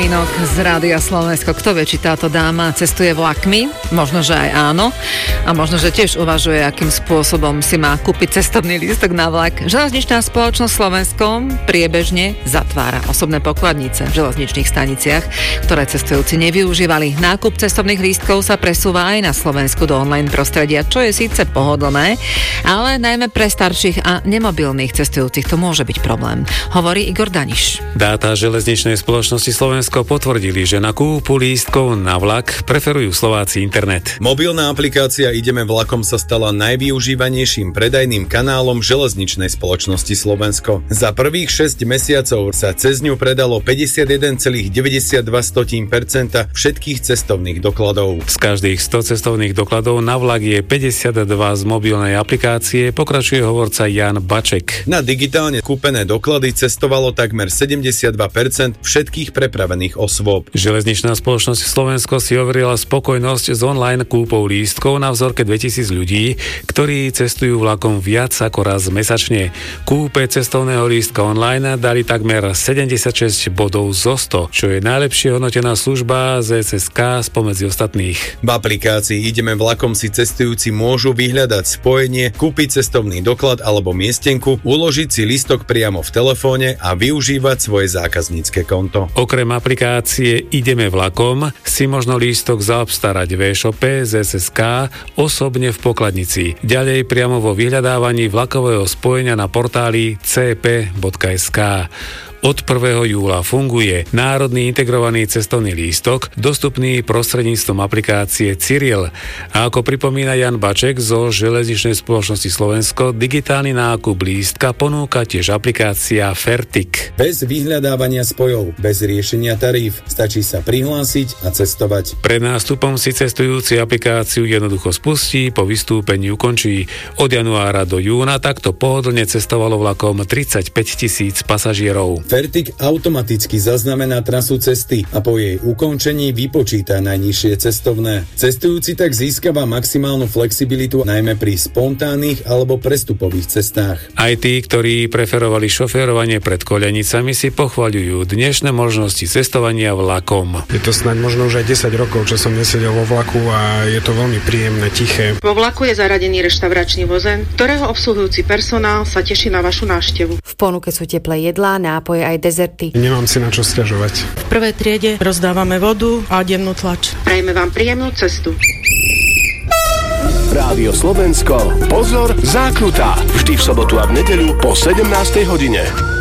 Mínok z Rádia Slovensko. Kto vie, či táto dáma cestuje vlakmi? Možno, že aj áno. A možno, že tiež uvažuje, akým spôsobom si má kúpiť cestovný lístok na vlak. Železničná spoločnosť Slovensko priebežne zatvára osobné pokladnice v železničných staniciach, ktoré cestujúci nevyužívali. Nákup cestovných lístkov sa presúva aj na Slovensku do online prostredia, čo je síce pohodlné, ale najmä pre starších a nemobilných cestujúcich to môže byť problém. Hovorí Igor Daniš. Dáta železničnej spoločnosti Slovensko potvrdili, že na kúpu lístkov na vlak preferujú Slováci internet. Mobilná aplikácia Ideme vlakom sa stala najvyužívanejším predajným kanálom železničnej spoločnosti Slovensko. Za prvých 6 mesiacov sa cez ňu predalo 51,92% všetkých cestovných dokladov. Z každých 100 cestovných dokladov na vlak je 52 z mobilnej aplikácie, pokračuje hovorca Jan Baček. Na digitálne kúpené doklady cestovalo takmer 72% všetkých prepravených osôb. Železničná spoločnosť Slovensko si overila spokojnosť s online kúpou lístkov na vzorke 2000 ľudí, ktorí cestujú vlakom viac ako raz mesačne. Kúpe cestovného lístka online dali takmer 76 bodov zo 100, čo je najlepšie hodnotená služba z SSK spomedzi ostatných. V aplikácii Ideme vlakom si cestujúci môžu vyhľadať spojenie, kúpiť cestovný doklad alebo miestenku, uložiť si lístok priamo v telefóne a využívať svoje zákaznícke konto. Okrem aplikácie Ideme vlakom si možno lístok zaobstarať v e-shope z SSK osobne v pokladnici. Ďalej priamo vo vyhľadávaní vlakového spojenia na portáli cp.sk. Od 1. júla funguje Národný integrovaný cestovný lístok, dostupný prostredníctvom aplikácie Cyril. A ako pripomína Jan Baček zo Železničnej spoločnosti Slovensko, digitálny nákup lístka ponúka tiež aplikácia Fertik. Bez vyhľadávania spojov, bez riešenia taríf, stačí sa prihlásiť a cestovať. Pred nástupom si cestujúci aplikáciu jednoducho spustí, po vystúpení ukončí. Od januára do júna takto pohodlne cestovalo vlakom 35 000 pasažierov. Fertik automaticky zaznamená trasu cesty a po jej ukončení vypočíta najnižšie cestovné. Cestujúci tak získava maximálnu flexibilitu najmä pri spontánnych alebo prestupových cestách. Aj tí, ktorí preferovali šoférovanie pred koľanicami, si pochvaľujú dnešné možnosti cestovania vlakom. Je to snáď možno už aj 10 rokov, čo som nesedel vo vlaku a je to veľmi príjemné, tiché. Vo vlaku je zaradený reštauračný vozen, ktorého obsluhujúci personál sa teší na vašu návštevu. V ponuke sú teplé jedlá, nápoje aj dezerty. Nemám si na čo sťažovať. V prvej triede rozdávame vodu a dennú tlač. Prajeme vám príjemnú cestu. Rádio Slovensko. Pozor, zákruta. Vždy v sobotu a v nedeľu po 17. hodine.